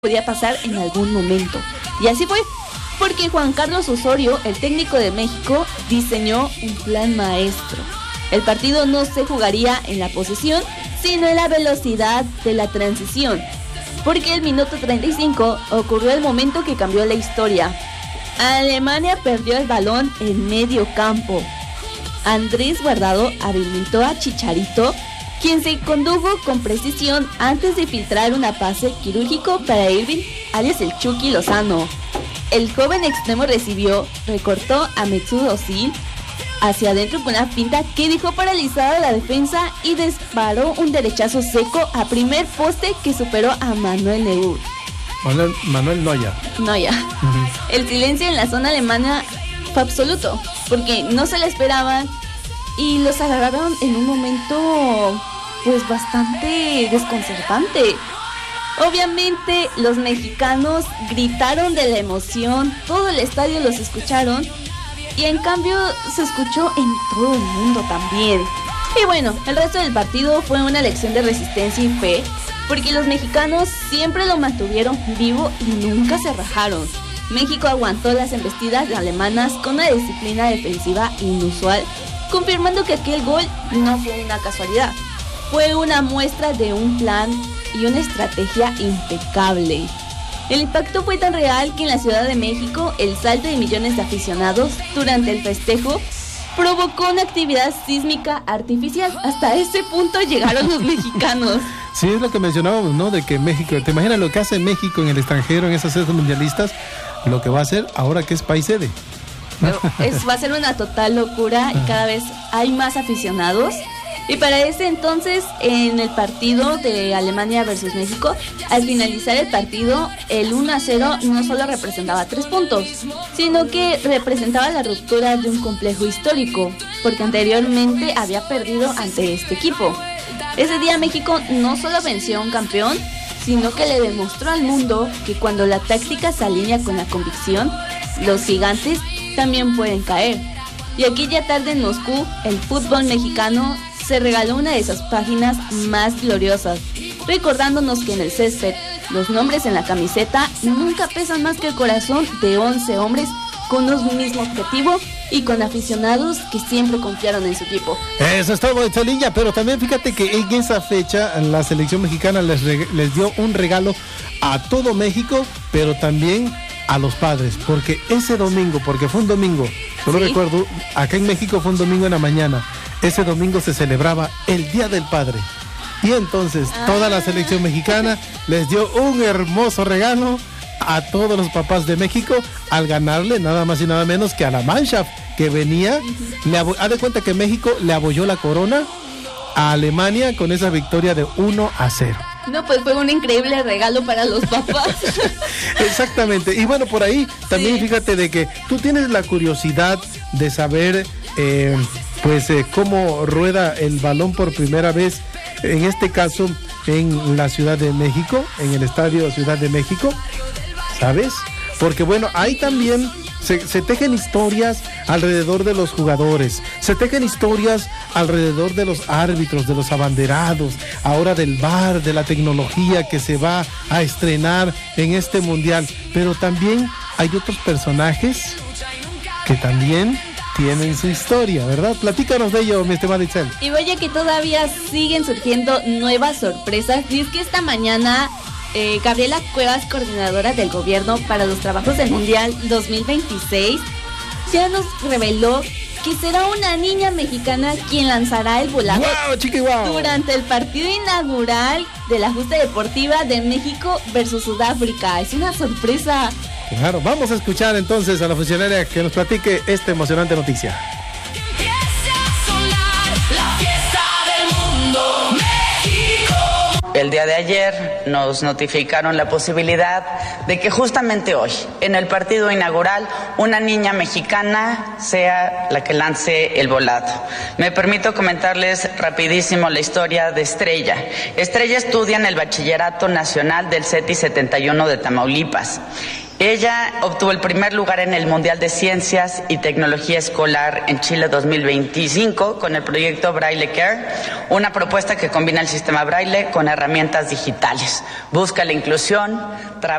podía pasar en algún momento. Y así fue, porque Juan Carlos Osorio, el técnico de México, diseñó un plan maestro. El partido no se jugaría en la posesión, sino en la velocidad de la transición, porque el minuto 35 ocurrió el momento que cambió la historia. Alemania perdió el balón en medio campo. Andrés Guardado habilitó a Chicharito, quien se condujo con precisión antes de filtrar una pase quirúrgico para Irving, alias el Chucky Lozano. El joven extremo recibió, recortó a Mesut Özil hacia adentro con una finta que dejó paralizada la defensa y disparó un derechazo seco a primer poste que superó a Manuel Neuer. Manuel Neuer. El silencio en la zona alemana fue absoluto, porque no se la esperaban y los agarraron en un momento pues bastante desconcertante. Obviamente los mexicanos gritaron de la emoción, todo el estadio los escucharon y en cambio se escuchó en todo el mundo también. Y bueno, el resto del partido fue una lección de resistencia y fe, porque los mexicanos siempre lo mantuvieron vivo y nunca se rajaron. México aguantó las embestidas alemanas con una disciplina defensiva inusual, confirmando que aquel gol no fue una casualidad. Fue una muestra de un plan y una estrategia impecable. El impacto fue tan real que en la Ciudad de México el salto de millones de aficionados durante el festejo provocó una actividad sísmica artificial. Hasta ese punto llegaron los mexicanos. Sí, es lo que mencionábamos, ¿no? De que México, ¿te imaginas lo que hace México en el extranjero en esas sedes mundialistas? Lo que va a hacer ahora que es país sede. Va a ser una total locura y cada vez hay más aficionados. Y para ese entonces, en el partido de Alemania versus México, al finalizar el partido, el 1-0 no solo representaba 3 puntos, sino que representaba la ruptura de un complejo histórico, porque anteriormente había perdido ante este equipo. Ese día México no solo venció a un campeón, sino que le demostró al mundo que cuando la táctica se alinea con la convicción, los gigantes también pueden caer. Y aquella tarde en Moscú, el fútbol mexicano se regaló una de esas páginas más gloriosas, recordándonos que en el césped, los nombres en la camiseta nunca pesan más que el corazón de 11 hombres con un mismo objetivo y con aficionados que siempre confiaron en su equipo. Eso es todo, Chalilla, pero también fíjate que en esa fecha la selección mexicana les dio un regalo a todo México, pero también a los padres, porque ese domingo, porque fue un domingo, yo lo recuerdo, acá en México fue un domingo en la mañana, ese domingo se celebraba el Día del Padre, y entonces toda la selección mexicana les dio un hermoso regalo a todos los papás de México al ganarle nada más y nada menos que a la Mannschaft, que venía, haz de cuenta que México le abolló la corona a Alemania con esa victoria de 1-0. No, pues fue un increíble regalo para los papás. Exactamente, y bueno, por ahí también fíjate de que tú tienes la curiosidad de saber cómo rueda el balón por primera vez, en este caso en la Ciudad de México, en el Estadio Ciudad de México, ¿sabes? Porque bueno, ahí también se tejen historias alrededor de los jugadores, se tejen historias alrededor de los árbitros, de los abanderados, ahora del VAR, de la tecnología que se va a estrenar en este mundial, pero también hay otros personajes que también tienen su historia, ¿verdad? Platícanos de ello, mi estimada Itzel. Y vaya que todavía siguen surgiendo nuevas sorpresas, y es que esta mañana Gabriela Cuevas, coordinadora del gobierno para los trabajos del Mundial 2026, ya nos reveló que será una niña mexicana quien lanzará el volado durante el partido inaugural de la justa deportiva de México versus Sudáfrica. Es una sorpresa. Claro, vamos a escuchar entonces a la funcionaria que nos platique esta emocionante noticia. El día de ayer nos notificaron la posibilidad de que justamente hoy, en el partido inaugural, una niña mexicana sea la que lance el volado. Me permito comentarles rapidísimo la historia de Estrella. Estrella estudia en el Bachillerato Nacional del CETI 71 de Tamaulipas. Ella obtuvo el primer lugar en el Mundial de Ciencias y Tecnología Escolar en Chile 2025 con el proyecto Braille Care, una propuesta que combina el sistema Braille con herramientas digitales. Busca la inclusión,